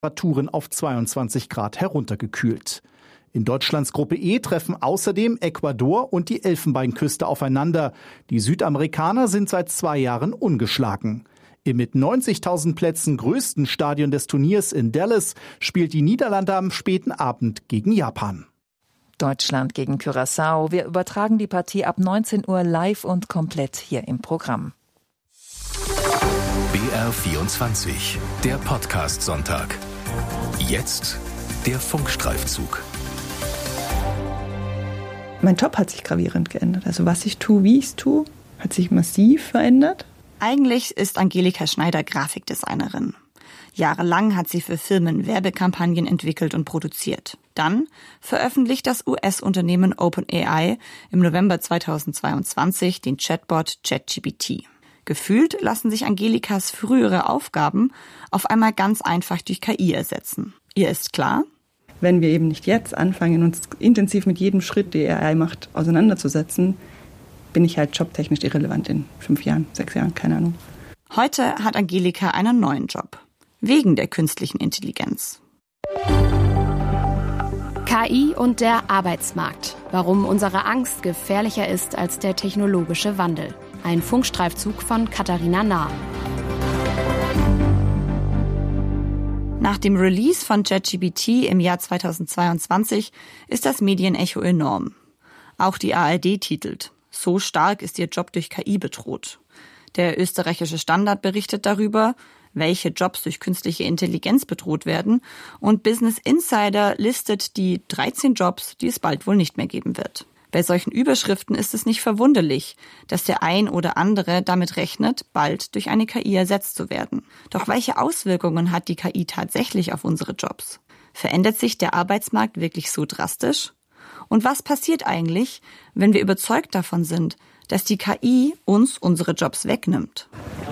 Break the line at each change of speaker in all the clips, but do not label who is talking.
Temperaturen auf 22 Grad heruntergekühlt. In Deutschlands Gruppe E treffen außerdem Ecuador und die Elfenbeinküste aufeinander. Die Südamerikaner sind seit 2 Jahren ungeschlagen. Im mit 90.000 Plätzen größten Stadion des Turniers in Dallas spielt die Niederlande am späten Abend gegen Japan.
Deutschland gegen Curaçao. Wir übertragen die Partie ab 19 Uhr live und komplett hier im Programm.
BR24, der Podcast-Sonntag. Jetzt der Funkstreifzug.
Mein Job hat sich gravierend geändert. Also was ich tue, wie ich es tue, hat sich massiv verändert.
Eigentlich ist Angelika Schneider Grafikdesignerin. Jahrelang hat sie für Firmen Werbekampagnen entwickelt und produziert. Dann veröffentlicht das US-Unternehmen OpenAI im November 2022 den Chatbot ChatGPT. Gefühlt lassen sich Angelikas frühere Aufgaben auf einmal ganz einfach durch KI ersetzen. Ihr ist klar:
Wenn wir eben nicht jetzt anfangen, uns intensiv mit jedem Schritt, der AI macht, auseinanderzusetzen, bin ich halt jobtechnisch irrelevant in 5 Jahren, 6 Jahren, keine Ahnung.
Heute hat Angelika einen neuen Job. Wegen der künstlichen Intelligenz.
KI und der Arbeitsmarkt. Warum unsere Angst gefährlicher ist als der technologische Wandel. Ein Funkstreifzug von Katharina Nahr.
Nach dem Release von ChatGPT im Jahr 2022 ist das Medienecho enorm. Auch die ARD titelt: So stark ist ihr Job durch KI bedroht. Der österreichische Standard berichtet darüber, welche Jobs durch künstliche Intelligenz bedroht werden, und Business Insider listet die 13 Jobs, die es bald wohl nicht mehr geben wird. Bei solchen Überschriften ist es nicht verwunderlich, dass der ein oder andere damit rechnet, bald durch eine KI ersetzt zu werden. Doch welche Auswirkungen hat die KI tatsächlich auf unsere Jobs? Verändert sich der Arbeitsmarkt wirklich so drastisch? Und was passiert eigentlich, wenn wir überzeugt davon sind, dass die KI uns unsere Jobs wegnimmt?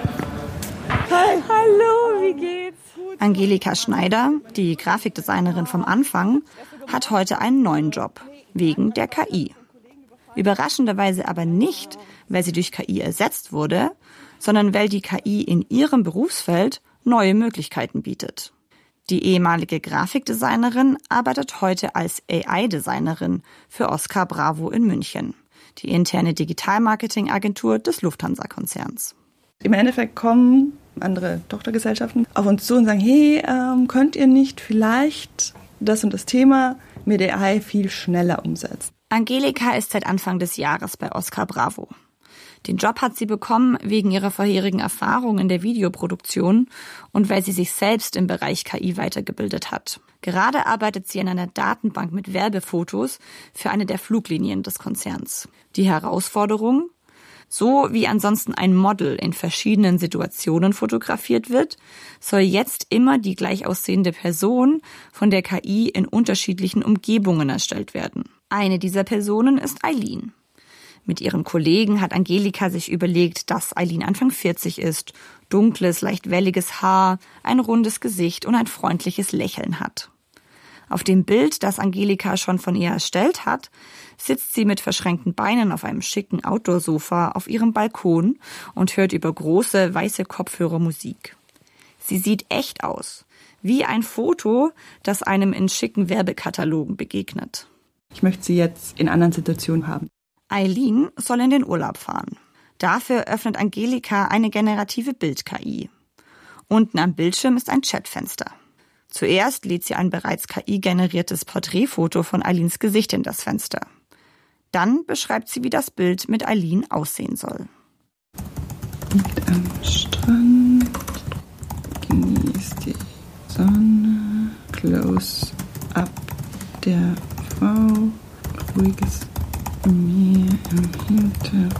Hi. Hallo, wie geht's?
Angelika Schneider, die Grafikdesignerin vom Anfang, hat heute einen neuen Job, wegen der KI. Überraschenderweise aber nicht, weil sie durch KI ersetzt wurde, sondern weil die KI in ihrem Berufsfeld neue Möglichkeiten bietet. Die ehemalige Grafikdesignerin arbeitet heute als AI-Designerin für Oscar Bravo in München, die interne Digitalmarketing-Agentur des Lufthansa-Konzerns.
Im Endeffekt kommen andere Tochtergesellschaften auf uns zu und sagen, hey, könnt ihr nicht vielleicht das und das Thema mit AI viel schneller umsetzen?
Angelika ist seit Anfang des Jahres bei Oscar Bravo. Den Job hat sie bekommen wegen ihrer vorherigen Erfahrung in der Videoproduktion und weil sie sich selbst im Bereich KI weitergebildet hat. Gerade arbeitet sie an einer Datenbank mit Werbefotos für eine der Fluglinien des Konzerns. Die Herausforderung: So wie ansonsten ein Model in verschiedenen Situationen fotografiert wird, soll jetzt immer die gleich aussehende Person von der KI in unterschiedlichen Umgebungen erstellt werden. Eine dieser Personen ist Eileen. Mit ihren Kollegen hat Angelika sich überlegt, dass Eileen Anfang 40 ist, dunkles, leicht welliges Haar, ein rundes Gesicht und ein freundliches Lächeln hat. Auf dem Bild, das Angelika schon von ihr erstellt hat, sitzt sie mit verschränkten Beinen auf einem schicken Outdoor-Sofa auf ihrem Balkon und hört über große, weiße Kopfhörer Musik. Sie sieht echt aus, wie ein Foto, das einem in schicken Werbekatalogen begegnet.
Ich möchte sie jetzt in anderen Situationen haben.
Eileen soll in den Urlaub fahren. Dafür öffnet Angelika eine generative Bild-KI. Unten am Bildschirm ist ein Chatfenster. Zuerst lädt sie ein bereits KI-generiertes Porträtfoto von Eileens Gesicht in das Fenster. Dann beschreibt sie, wie das Bild mit Eileen aussehen soll.
Liegt am Strand, genießt die Sonne, Close-up der Frau, ruhiges Meer im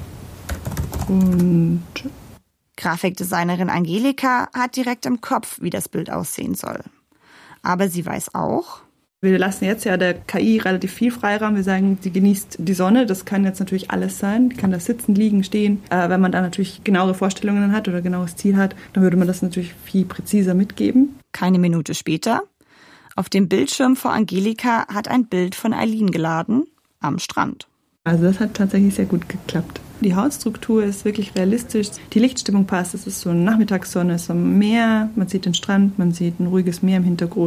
Hintergrund.
Grafikdesignerin Angelika hat direkt im Kopf, wie das Bild aussehen soll. Aber sie weiß auch:
Wir lassen jetzt ja der KI relativ viel Freiraum. Wir sagen, sie genießt die Sonne. Das kann jetzt natürlich alles sein. Die kann da sitzen, liegen, stehen. Wenn man da natürlich genauere Vorstellungen hat oder genaues Ziel hat, dann würde man das natürlich viel präziser mitgeben.
Keine Minute später: Auf dem Bildschirm vor Angelika hat ein Bild von Eileen geladen, am Strand.
Also das hat tatsächlich sehr gut geklappt. Die Hautstruktur ist wirklich realistisch. Die Lichtstimmung passt. Es ist so eine Nachmittagssonne, es ist am Meer. Man sieht den Strand, man sieht ein ruhiges Meer im Hintergrund.